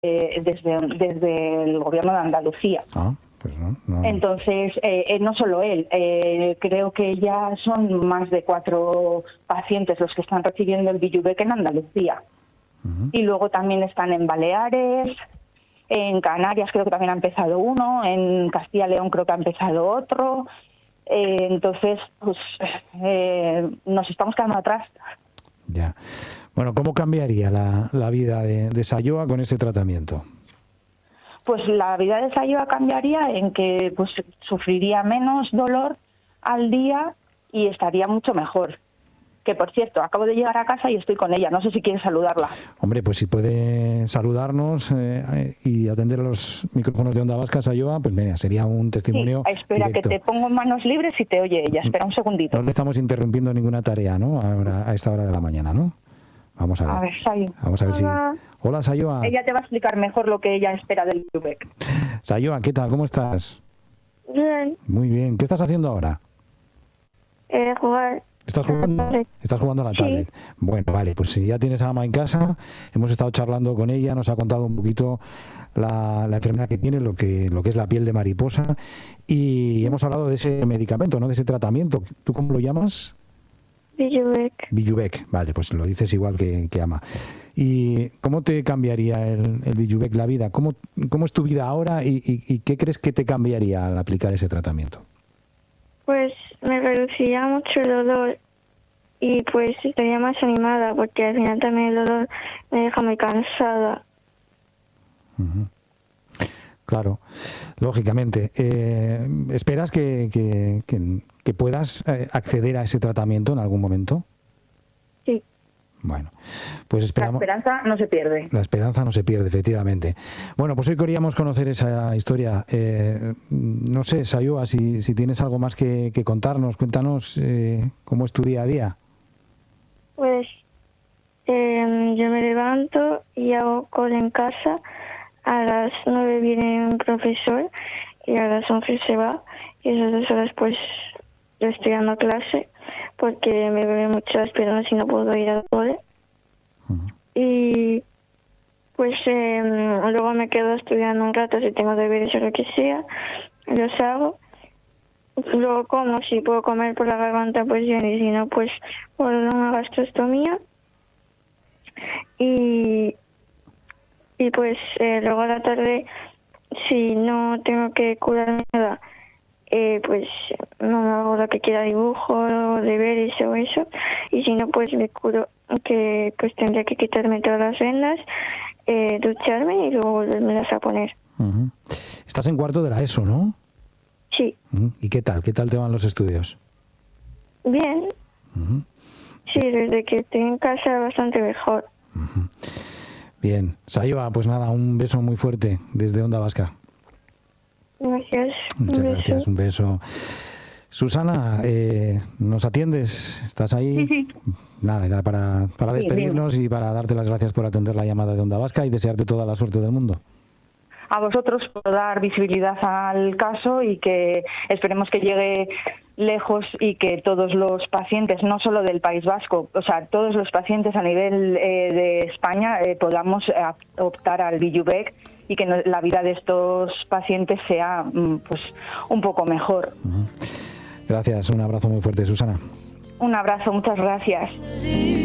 desde el gobierno de Andalucía. Pues no. Entonces, no solo él, creo que ya son más de 4 pacientes los que están recibiendo el Bijubec en Andalucía. Y luego también están en Baleares, en Canarias creo que también ha empezado uno, en Castilla y León creo que ha empezado otro. Entonces, pues nos estamos quedando atrás. Ya. Bueno, ¿cómo cambiaría la vida de Sayoa con ese tratamiento? Pues la vida de Sayoa cambiaría en que pues sufriría menos dolor al día y estaría mucho mejor. Que, por cierto, acabo de llegar a casa y estoy con ella. No sé si quieres saludarla. Hombre, pues si puede saludarnos y atender a los micrófonos de Onda Vasca, Sayoa, pues mira, sería un testimonio espera, directo. que te pongo en manos libres y te oye ella. Espera un segundito. No le estamos interrumpiendo ninguna tarea, ¿no? Ahora, a esta hora de la mañana, ¿no? Vamos a ver. A ver, Sayoa. Vamos a ver si... Hola, Sayoa. Ella te va a explicar mejor lo que ella espera del Bijubec. Sayoa, ¿qué tal? ¿Cómo estás? Bien. Muy bien. ¿Qué estás haciendo ahora? Jugar. ¿Estás jugando? ¿Estás jugando a la tablet? Sí. Bueno, vale, pues si ya tienes a Ama en casa, hemos estado charlando con ella, nos ha contado un poquito la enfermedad que tiene, lo que es la piel de mariposa, y hemos hablado de ese medicamento, ¿no? De ese tratamiento. ¿Tú cómo lo llamas? Bijubec. Bijubec, vale, pues lo dices igual que Ama. ¿Y cómo te cambiaría el Bijubec la vida? ¿Cómo es tu vida ahora y qué crees que te cambiaría al aplicar ese tratamiento? Pues me reduciría mucho el dolor y pues estaría más animada porque al final también el dolor me deja muy cansada. Claro, lógicamente. ¿Esperas que puedas acceder a ese tratamiento en algún momento? Sí. Bueno, pues esperamos. La esperanza no se pierde. La esperanza no se pierde, efectivamente. Bueno, pues hoy queríamos conocer esa historia. No sé, Sayoa, si tienes algo más que contarnos, cuéntanos cómo es tu día a día. Pues yo me levanto y hago cole en casa. A las 9 viene un profesor y a las 11 se va. Y esas 2 horas pues yo estoy dando clase porque me duele mucho las piernas y no puedo ir al cole. Y pues luego me quedo estudiando un rato si tengo deberes o lo que sea, los hago. Luego como, si puedo comer por la garganta pues bien, y si no pues por una gastrostomía. Y pues luego a la tarde, si no tengo que curar nada, pues no hago lo que quiera, dibujo, deberes o eso. Y si no, pues me curo, que pues tendría que quitarme todas las vendas, ducharme y luego volvérmelas a poner. Estás en cuarto de la ESO, ¿no? Sí. ¿Y qué tal? ¿Qué tal te van los estudios? Bien. Sí, desde que estoy en casa bastante mejor. Bien. Sayoa, pues nada, un beso muy fuerte desde Onda Vasca. Gracias. Muchas gracias, un beso. Susana, ¿nos atiendes? ¿Estás ahí? Sí. Nada, era para despedirnos y para darte las gracias por atender la llamada de Onda Vasca y desearte toda la suerte del mundo. A vosotros por dar visibilidad al caso y que esperemos que llegue lejos y que todos los pacientes, no solo del País Vasco, o sea, todos los pacientes a nivel de España podamos optar al Bijubec y que la vida de estos pacientes sea pues un poco mejor. Gracias, un abrazo muy fuerte, Susana. Un abrazo, muchas gracias.